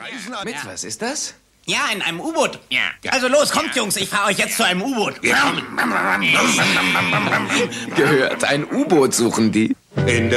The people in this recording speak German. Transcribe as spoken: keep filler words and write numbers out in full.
Eisen... Mit was ist das? Ja, in einem U-Boot. Ja. Also los, kommt, Jungs, ich fahre euch jetzt zu einem U-Boot. Gehört, ein U-Boot suchen die. In der